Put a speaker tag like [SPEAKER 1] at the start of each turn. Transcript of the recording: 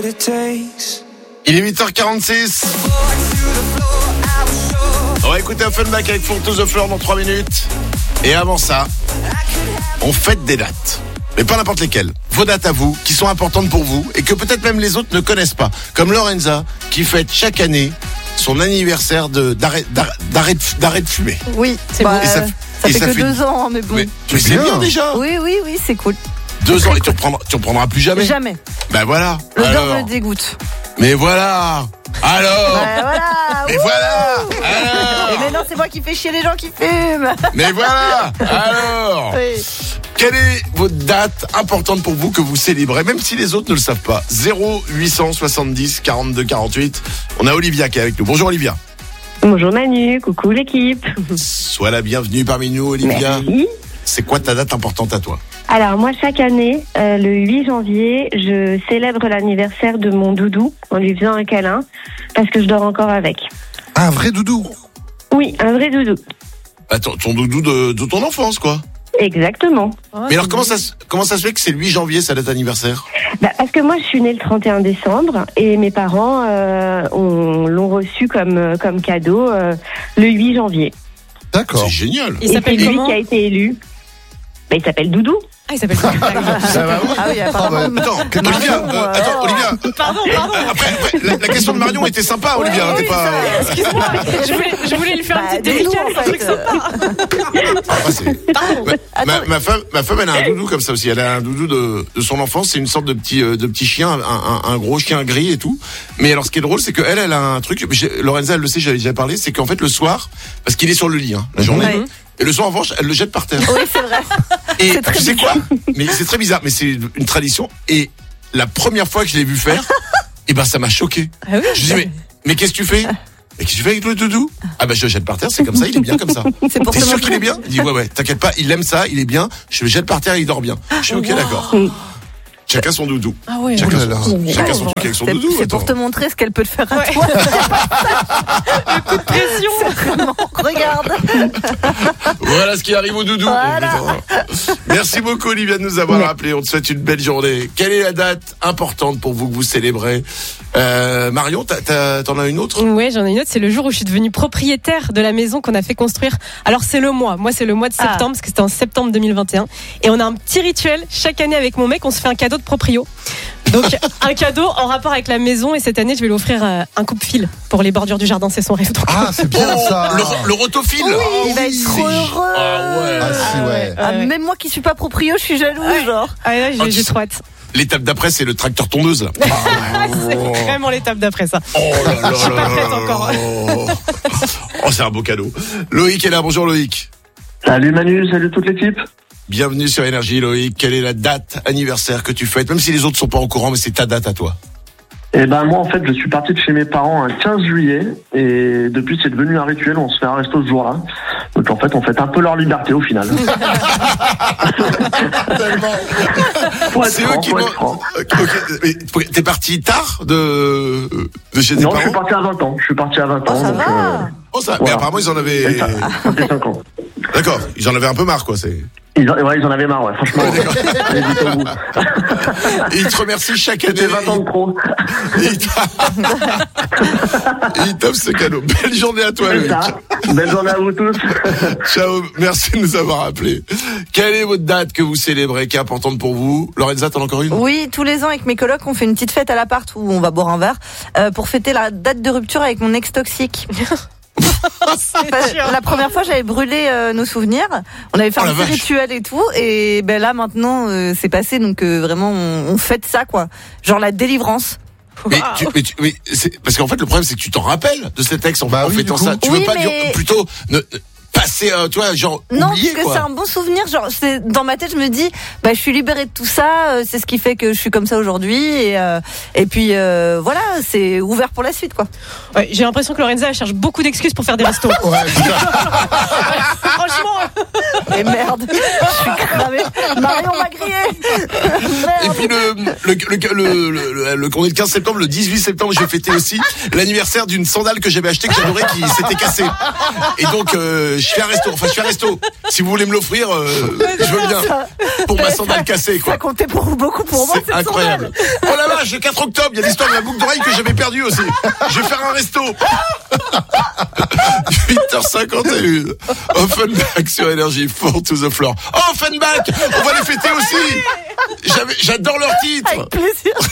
[SPEAKER 1] Il est 8h46. On va écouter Offenbach avec Four to the Floor dans 3 minutes. Et avant ça, on fête des dates. Mais pas n'importe lesquelles. Vos dates à vous, qui sont importantes pour vous et que peut-être même les autres ne connaissent pas. Comme Lorenza, qui fête chaque année son anniversaire d'arrêt de fumer.
[SPEAKER 2] Oui, c'est bon. Ça fait que 2 ans, mais bon.
[SPEAKER 1] Mais c'est bien déjà.
[SPEAKER 2] Oui, c'est cool.
[SPEAKER 1] 2 ans et tu en prendras plus jamais.
[SPEAKER 2] Jamais.
[SPEAKER 1] Ben voilà.
[SPEAKER 2] L'odeur me dégoûte.
[SPEAKER 1] Mais voilà. Alors. Mais voilà. Alors.
[SPEAKER 2] Mais non, c'est moi qui fais chier les gens qui fument.
[SPEAKER 1] Mais voilà. Alors.
[SPEAKER 2] Oui.
[SPEAKER 1] Quelle est votre date importante pour vous que vous célébrez, même si les autres ne le savent pas? 0870 42 48. On a Olivia qui est avec nous. Bonjour Olivia.
[SPEAKER 3] Bonjour Manu, coucou l'équipe.
[SPEAKER 1] Sois la bienvenue parmi nous Olivia.
[SPEAKER 3] Merci.
[SPEAKER 1] C'est quoi ta date importante à toi?
[SPEAKER 3] Alors moi chaque année, le 8 janvier, je célèbre l'anniversaire de mon doudou en lui faisant un câlin parce que je dors encore avec.
[SPEAKER 4] Un vrai doudou?
[SPEAKER 3] Oui, un vrai doudou.
[SPEAKER 1] Attends, ton doudou de ton enfance quoi?
[SPEAKER 3] Exactement.
[SPEAKER 1] Mais alors comment ça se fait que c'est le 8 janvier sa date anniversaire?
[SPEAKER 3] Parce que moi je suis née le 31 décembre et mes parents l'ont reçu comme cadeau le 8 janvier.
[SPEAKER 4] D'accord.
[SPEAKER 1] C'est génial.
[SPEAKER 2] Il s'appelle
[SPEAKER 3] c'est lui
[SPEAKER 2] comment?
[SPEAKER 3] qui a été élu. Il s'appelle Doudou.
[SPEAKER 2] Ah, il s'appelle comment? Ah oui, apparemment.
[SPEAKER 1] Attends, Olivia.
[SPEAKER 2] Pardon.
[SPEAKER 1] Après, la question de Marion était sympa, Olivia.
[SPEAKER 2] Oui,
[SPEAKER 1] t'es pas.
[SPEAKER 2] Excuse-moi, je voulais lui faire un petit délicat, un truc sympa.
[SPEAKER 1] Ma femme, elle a un doudou comme ça aussi. Elle a un doudou de son enfance. C'est une sorte de petit chien, un gros chien gris et tout. Mais alors, ce qui est drôle, c'est qu'elle a un truc. Lorenza, elle le sait, j'avais déjà parlé. C'est qu'en fait, le soir, parce qu'il est sur le lit, la journée. Ouais. Et le soir, en revanche, elle le jette par terre.
[SPEAKER 2] Oui, c'est vrai.
[SPEAKER 1] Et tu sais quoi? Mais c'est très bizarre, mais c'est une tradition. Et la première fois que je l'ai vu faire, ça m'a choqué.
[SPEAKER 2] Ah oui,
[SPEAKER 1] je dis mais qu'est-ce que tu fais? Mais qu'est-ce que tu fais avec le doudou? Je le jette par terre, c'est comme ça, il est bien comme ça. T'es sûr qu'il est bien? Il dit ouais, t'inquiète pas, il aime ça, il est bien. Je le jette par terre, il dort bien. Je suis ok, d'accord. Chacun son doudou.
[SPEAKER 2] Ah ouais.
[SPEAKER 1] Chacun son truc avec son doudou.
[SPEAKER 2] C'est pour te montrer ce qu'elle peut te faire à toi. Le coup de pression. Vraiment. Regarde.
[SPEAKER 1] Voilà ce qui arrive au doudou.
[SPEAKER 2] Voilà.
[SPEAKER 1] Merci beaucoup Olivia de nous avoir appelé. On te souhaite une belle journée. Quelle est la date importante pour vous que vous célébrez? Marion, t'en as une autre?
[SPEAKER 5] Oui, j'en ai une autre. C'est le jour où je suis devenue propriétaire de la maison qu'on a fait construire. Alors c'est le mois. Moi c'est le mois de septembre parce que c'était en septembre 2021. Et on a un petit rituel chaque année avec mon mec. On se fait un cadeau de proprio. Donc un cadeau en rapport avec la maison. Et cette année je vais lui offrir un coupe-fil pour les bordures du jardin. C'est son rêve. Donc.
[SPEAKER 4] Ah c'est bien ça.
[SPEAKER 1] Le rotofil.
[SPEAKER 2] Oui, il va être trop heureux. Même moi qui suis pas proprio, je suis jalouse genre.
[SPEAKER 5] J'ai trop hâte.
[SPEAKER 1] L'étape d'après, c'est le tracteur tondeuse là.
[SPEAKER 5] C'est vraiment l'étape d'après ça. Je suis pas prête encore.
[SPEAKER 1] C'est un beau cadeau. Loïc est là. Bonjour Loïc.
[SPEAKER 6] Salut Manu, salut toute l'équipe.
[SPEAKER 1] Bienvenue sur Énergie Loïc. Quelle est la date anniversaire que tu fêtes? Même si les autres sont pas au courant, mais c'est ta date à toi.
[SPEAKER 6] Moi en fait je suis parti de chez mes parents un 15 juillet et depuis c'est devenu un rituel, on se fait un resto ce jour-là. Donc en fait on fête un peu leur liberté au final.
[SPEAKER 1] C'est eux qui m'ont... T'es parti tard de chez tes parents?
[SPEAKER 6] Non, je suis parti à 20 ans.
[SPEAKER 2] Ça va.
[SPEAKER 1] Mais apparemment ils en avaient...
[SPEAKER 6] Ça fait 5 ans.
[SPEAKER 1] D'accord, ils en avaient un peu marre quoi, c'est...
[SPEAKER 6] Ils en avaient marre, franchement.
[SPEAKER 1] Et ils te remercient chaque année.
[SPEAKER 6] C'était 20 ans de trop.
[SPEAKER 1] Et ils t'offrent ce cadeau. Belle journée à toi, Loïc.
[SPEAKER 6] Belle journée à vous tous.
[SPEAKER 1] Ciao, merci de nous avoir appelés. Quelle est votre date que vous célébrez, qui est importante pour vous? Lorenza, t'en as encore une?
[SPEAKER 2] Oui, tous les ans avec mes colocs, on fait une petite fête à l'appart où on va boire un verre pour fêter la date de rupture avec mon ex toxique. La première fois j'avais brûlé nos souvenirs, on avait fait un petit rituel et tout, et là maintenant c'est passé, donc vraiment on fête ça quoi, genre la délivrance.
[SPEAKER 1] Mais c'est parce qu'en fait le problème c'est que tu t'en rappelles de cet ex en fêtant ça. Tu veux pas dire plutôt passer, tu vois, genre
[SPEAKER 2] non,
[SPEAKER 1] oublier,
[SPEAKER 2] parce que
[SPEAKER 1] quoi.
[SPEAKER 2] c'est un bon souvenir. Genre, dans ma tête, je me dis, je suis libérée de tout ça. C'est ce qui fait que je suis comme ça aujourd'hui. Et puis voilà, c'est ouvert pour la suite, quoi.
[SPEAKER 5] Ouais, j'ai l'impression que Lorenza elle cherche beaucoup d'excuses pour faire des restos. Franchement.
[SPEAKER 2] Et merde, je suis cramée. Marion m'a grillé.
[SPEAKER 1] Et puis on est le 15 septembre, le 18 septembre, j'ai fêté aussi l'anniversaire d'une sandale que j'avais achetée, que j'adorais, qui s'était cassée. Et donc je fais un resto. Si vous voulez me l'offrir, je veux bien. Pour ma sandale cassée, quoi.
[SPEAKER 2] Ça comptait beaucoup pour moi.
[SPEAKER 1] C'est incroyable. Oh la vache, le 4 octobre, il y a l'histoire de la boucle d'oreille que j'avais perdue aussi. Je vais faire un resto. 8h51. Offenbach sur Énergie, Fall to the Floor. Oh, Offenbach, on va les fêter aussi. J'adore leur titre.
[SPEAKER 2] Avec plaisir.